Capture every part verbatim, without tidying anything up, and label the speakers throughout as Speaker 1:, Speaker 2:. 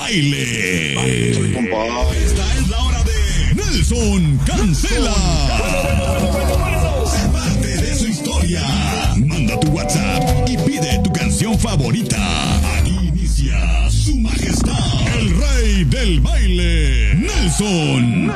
Speaker 1: baile. Esta es la hora de Nelson Cancela. Sé parte de su historia. Manda tu WhatsApp y pide tu canción favorita. Aquí inicia su majestad, el rey del baile, Nelson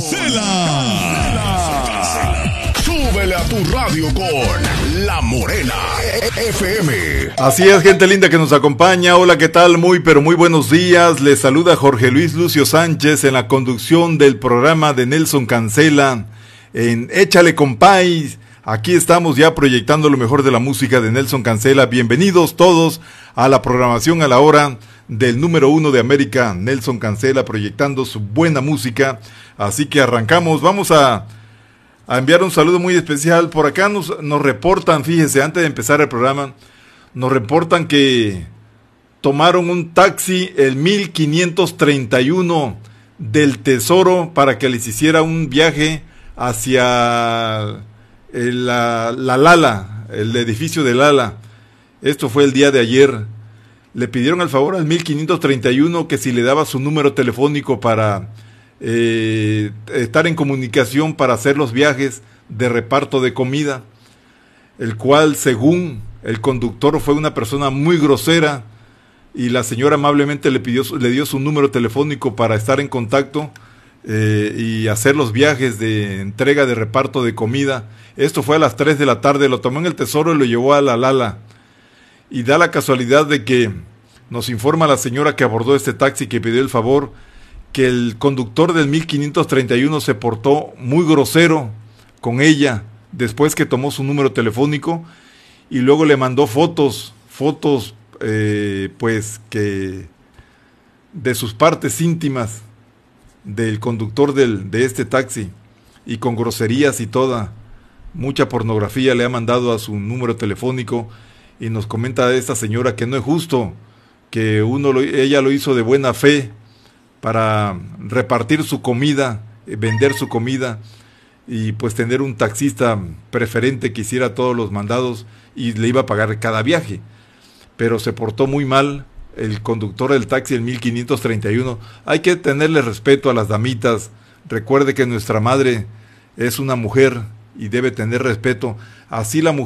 Speaker 1: Cancela. Súbele a tu radio con La Morena F M.
Speaker 2: Así es, gente linda que nos acompaña. Hola, ¿qué tal? Muy, pero muy buenos días. Les saluda Jorge Luis Lucio Sánchez en la conducción del programa de Nelson Cancela en Échale Compay. Aquí estamos ya proyectando lo mejor de la música de Nelson Cancela. Bienvenidos todos a la programación a la hora del número uno de América, Nelson Cancela, proyectando su buena música. Así que arrancamos. Vamos a... a enviar un saludo muy especial. Por acá nos, nos reportan, fíjese, antes de empezar el programa, nos reportan que tomaron un taxi, el mil quinientos treinta y uno del Tesoro, para que les hiciera un viaje hacia el, la, la Lala, el edificio de Lala. Esto fue el día de ayer. Le pidieron al favor al mil quinientos treinta y uno que si le daba su número telefónico para... Eh, estar en comunicación para hacer los viajes de reparto de comida, el cual según el conductor fue una persona muy grosera y la señora amablemente le pidió, le dio su número telefónico para estar en contacto eh, y hacer los viajes de entrega de reparto de comida. Esto fue a las tres de la tarde, lo tomó en el Tesoro y lo llevó a la Lala, y da la casualidad de que nos informa la señora que abordó este taxi que pidió el favor, que el conductor del mil quinientos treinta y uno se portó muy grosero con ella después que tomó su número telefónico y luego le mandó fotos, fotos eh, pues que de sus partes íntimas del conductor del, de este taxi, y con groserías y toda, mucha pornografía le ha mandado a su número telefónico. Y nos comenta esta señora que no es justo, que uno lo, ella lo hizo de buena fe para repartir su comida, vender su comida y pues tener un taxista preferente que hiciera todos los mandados y le iba a pagar cada viaje. Pero se portó muy mal el conductor del taxi del mil quinientos treinta y uno. Hay que tenerle respeto a las damitas. Recuerde que nuestra madre es una mujer y debe tener respeto. Así la mujer